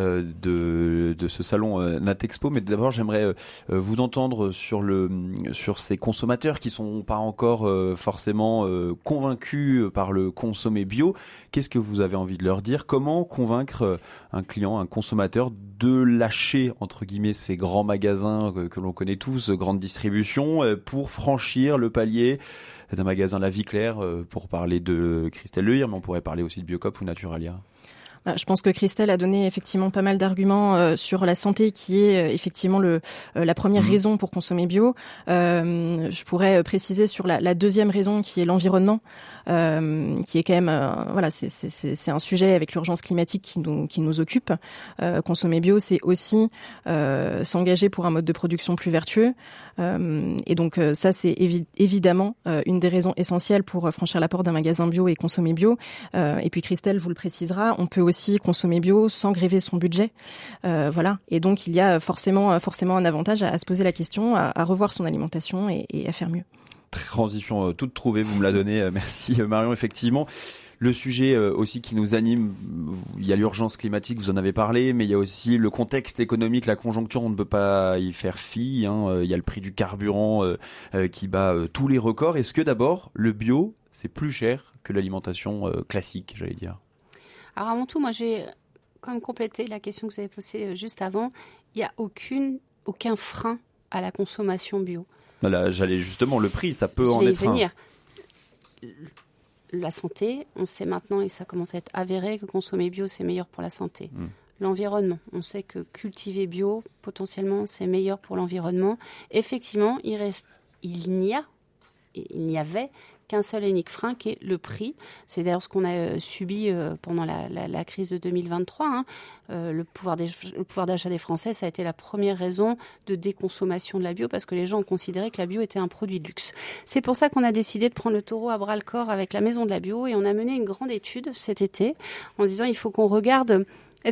de ce salon Natexpo, mais d'abord j'aimerais vous entendre sur ces consommateurs qui sont pas encore forcément convaincus par le consommer bio. Qu'est-ce que vous avez envie de leur dire ? Comment convaincre un client, un consommateur de lâcher entre guillemets ces grands magasins que l'on connaît tous, grande distribution, pour franchir le palier d'un magasin La Vie Claire, pour parler de Christelle Lehir, mais on pourrait parler aussi de Biocop ou Naturalia. Je pense que Christelle a donné effectivement pas mal d'arguments sur la santé, qui est effectivement la première raison pour consommer bio. Je pourrais préciser sur la deuxième raison, qui est l'environnement, qui est quand même c'est un sujet avec l'urgence climatique qui nous occupe. Consommer bio, c'est aussi s'engager pour un mode de production plus vertueux. Et donc ça, c'est évidemment une des raisons essentielles pour franchir la porte d'un magasin bio et consommer bio. Et puis Christelle vous le précisera, on peut aussi consommer bio sans gréver son budget. Et donc il y a forcément un avantage à se poser la question, à revoir son alimentation et à faire mieux. Transition toute trouvée, vous me la donnez. Merci Marion, effectivement. Le sujet aussi qui nous anime, il y a l'urgence climatique, vous en avez parlé, mais il y a aussi le contexte économique, la conjoncture, on ne peut pas y faire fi. Il y a le prix du carburant qui bat tous les records. Est-ce que d'abord, le bio, c'est plus cher que l'alimentation classique, j'allais dire ? Alors avant tout, moi je vais quand même compléter la question que vous avez posée juste avant. Il n'y a aucun frein à la consommation bio. Là, j'allais justement, le prix, ça peut en être un. La santé, on sait maintenant, et ça commence à être avéré, que consommer bio, c'est meilleur pour la santé. L'environnement, on sait que cultiver bio, potentiellement, c'est meilleur pour l'environnement. Effectivement, il n'y avait qu'un seul et unique frein qui est le prix. C'est d'ailleurs ce qu'on a subi pendant la crise de 2023. Hein. Le pouvoir d'achat des Français, ça a été la première raison de déconsommation de la bio parce que les gens ont considéré que la bio était un produit de luxe. C'est pour ça qu'on a décidé de prendre le taureau à bras-le-corps avec la Maison de la Bio et on a mené une grande étude cet été en disant il faut qu'on regarde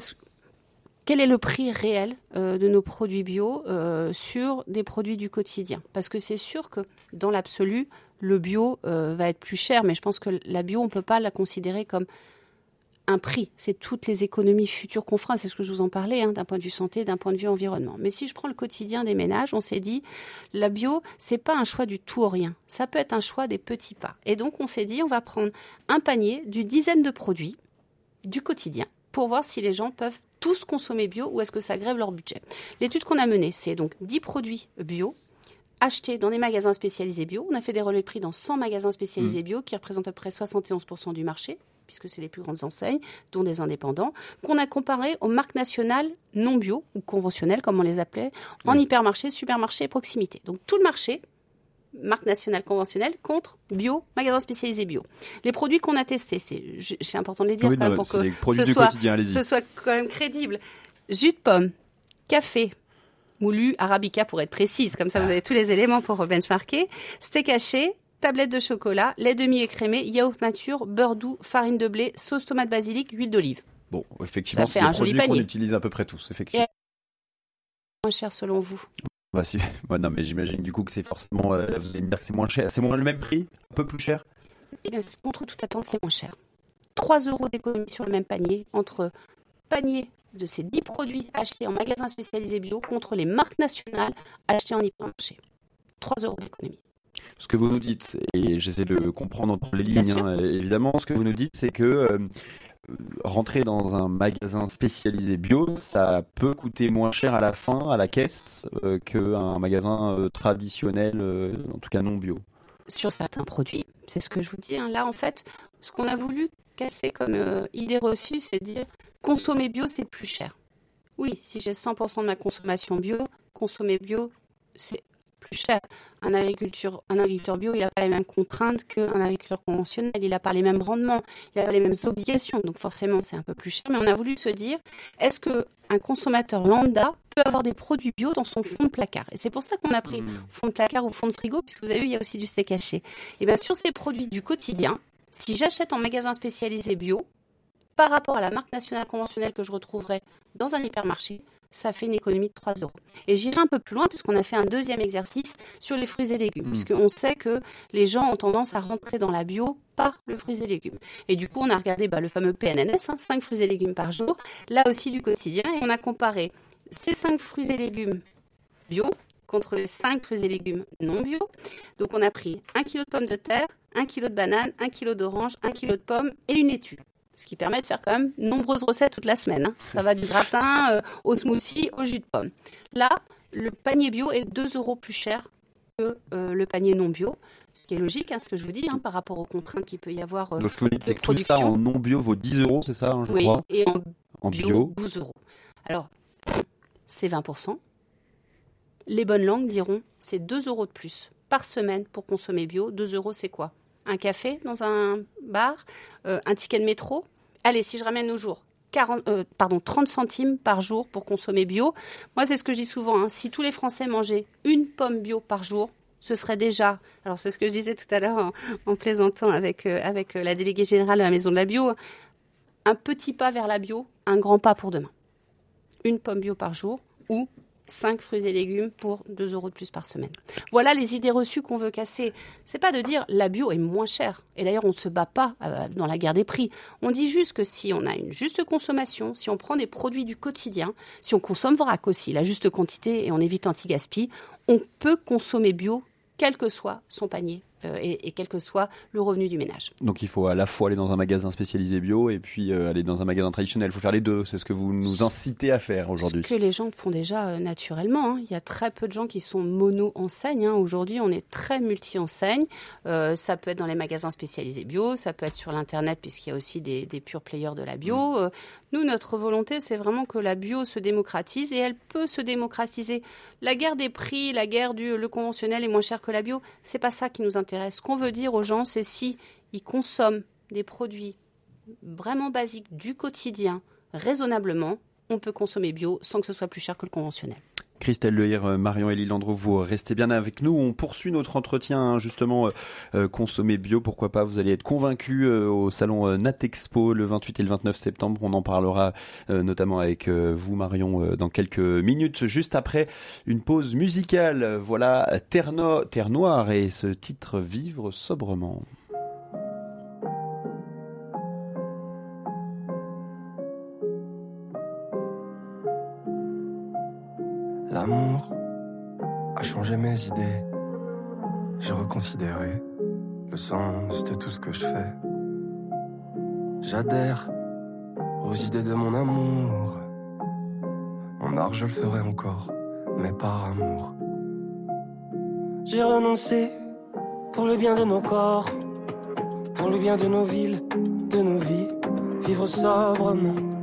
quel est le prix réel de nos produits bio sur des produits du quotidien. Parce que c'est sûr que dans l'absolu, le bio va être plus cher, mais je pense que la bio, on ne peut pas la considérer comme un prix. C'est toutes les économies futures qu'on fera, c'est ce que je vous en parlais, d'un point de vue santé, d'un point de vue environnement. Mais si je prends le quotidien des ménages, on s'est dit, la bio, c'est pas un choix du tout ou rien. Ça peut être un choix des petits pas. Et donc, on s'est dit, on va prendre un panier d'une dizaine de produits du quotidien pour voir si les gens peuvent tous consommer bio ou est-ce que ça grève leur budget. L'étude qu'on a menée, c'est donc 10 produits bio achetés dans des magasins spécialisés bio. On a fait des relevés de prix dans 100 magasins spécialisés bio qui représentent à peu près 71% du marché, puisque c'est les plus grandes enseignes, dont des indépendants, qu'on a comparé aux marques nationales non bio ou conventionnelles, comme on les appelait, en hypermarché, supermarché et proximité. Donc tout le marché, marque nationale conventionnelle contre bio, magasin spécialisé bio. Les produits qu'on a testés, c'est important de les dire quand même pour que ce soit quand même crédible. Jus de pomme, café, moulu, arabica pour être précise, comme ça vous avez tous les éléments pour benchmarker, steak haché, tablette de chocolat, lait demi-écrémé, yaourt nature, beurre doux, farine de blé, sauce tomate basilic, huile d'olive. Bon, effectivement, c'est des produits qu'on utilise à peu près tous, effectivement. Et moins cher selon vous? Bah si. Ouais, non, mais j'imagine du coup que c'est forcément. Vous allez me dire que c'est moins cher. C'est moins le même prix? Un peu plus cher? Eh bien, contre toute attente, c'est moins cher. 3 € d'économie sur le même panier entre panier de ces 10 produits achetés en magasin spécialisé bio contre les marques nationales achetées en hypermarché. 3 € d'économie. Ce que vous nous dites, et j'essaie de le comprendre entre les lignes, évidemment, ce que vous nous dites, c'est que rentrer dans un magasin spécialisé bio, ça peut coûter moins cher à la fin, à la caisse, qu'un magasin traditionnel, en tout cas non bio. Sur certains produits, c'est ce que je vous dis. Là, en fait, ce qu'on a voulu casser comme idée reçue, c'est de dire consommer bio, c'est plus cher. Oui, si j'ai 100% de ma consommation bio, consommer bio, c'est plus cher. Un agriculteur bio, il n'a pas les mêmes contraintes qu'un agriculteur conventionnel, il n'a pas les mêmes rendements, il n'a pas les mêmes obligations, donc forcément c'est un peu plus cher. Mais on a voulu se dire, est-ce qu'un consommateur lambda peut avoir des produits bio dans son fond de placard? Et c'est pour ça qu'on a pris fond de placard ou fond de frigo, puisque vous avez vu, il y a aussi du steak haché. Et bien sur ces produits du quotidien, si j'achète en magasin spécialisé bio, par rapport à la marque nationale conventionnelle que je retrouverai dans un hypermarché, ça fait une économie de 3 €. Et j'irai un peu plus loin puisqu'on a fait un deuxième exercice sur les fruits et légumes. Puisqu'on sait que les gens ont tendance à rentrer dans la bio par le fruits et légumes. Et du coup, on a regardé le fameux PNNS, 5 fruits et légumes par jour, là aussi du quotidien. Et on a comparé ces 5 fruits et légumes bio contre les 5 fruits et légumes non bio. Donc on a pris 1 kg de pommes de terre, 1 kg de bananes, 1 kg d'oranges, 1 kg de pommes et une laitue. Ce qui permet de faire quand même nombreuses recettes toute la semaine. Ça va du gratin au smoothie, au jus de pomme. Là, le panier bio est 2 € plus cher que le panier non bio. Ce qui est logique, ce que je vous dis, par rapport aux contraintes qu'il peut y avoir Donc ce que vous dites, c'est que tout ça en non bio vaut 10 €, c'est ça, je crois? Oui, et en bio, 12 €. Alors, c'est 20%. Les bonnes langues diront c'est 2 € de plus par semaine pour consommer bio. 2 €, c'est quoi? Un café dans un bar, un ticket de métro. Allez, si je ramène nos jours, 30 centimes par jour pour consommer bio. Moi, c'est ce que je dis souvent. Si tous les Français mangeaient une pomme bio par jour, ce serait déjà... Alors, c'est ce que je disais tout à l'heure en plaisantant avec la déléguée générale de la Maison de la Bio. Un petit pas vers la bio, un grand pas pour demain. Une pomme bio par jour ou 5 fruits et légumes pour 2 € de plus par semaine. Voilà les idées reçues qu'on veut casser. C'est pas de dire la bio est moins chère. Et d'ailleurs, on ne se bat pas dans la guerre des prix. On dit juste que si on a une juste consommation, si on prend des produits du quotidien, si on consomme vrac aussi, la juste quantité et on évite l'anti-gaspi, on peut consommer bio, quel que soit son panier et quel que soit le revenu du ménage. Donc il faut à la fois aller dans un magasin spécialisé bio et puis aller dans un magasin traditionnel. Il faut faire les deux, c'est ce que vous nous incitez à faire aujourd'hui. Ce que les gens font déjà naturellement. Il y a très peu de gens qui sont mono-enseignes. Aujourd'hui, on est très multi-enseignes. Ça peut être dans les magasins spécialisés bio, ça peut être sur l'Internet puisqu'il y a aussi des pure players de la bio. Nous, notre volonté, c'est vraiment que la bio se démocratise et elle peut se démocratiser. La guerre des prix, la guerre le conventionnel est moins cher que la bio, c'est pas ça qui nous intéresse. intérêt. Ce qu'on veut dire aux gens, c'est si ils consomment des produits vraiment basiques du quotidien, raisonnablement, on peut consommer bio sans que ce soit plus cher que le conventionnel. Christelle Lehir, Marion-Élie Landreau, vous restez bien avec nous. On poursuit notre entretien, justement, consommer bio, pourquoi pas. Vous allez être convaincus au salon Natexpo le 28 et le 29 septembre. On en parlera notamment avec vous, Marion, dans quelques minutes, juste après une pause musicale. Voilà, Terre Noire et ce titre Vivre sobrement. L'amour a changé mes idées. J'ai reconsidéré le sens de tout ce que je fais. J'adhère aux idées de mon amour. En art, je le ferai encore, mais par amour. J'ai renoncé pour le bien de nos corps, pour le bien de nos villes, de nos vies. Vivre sobrement,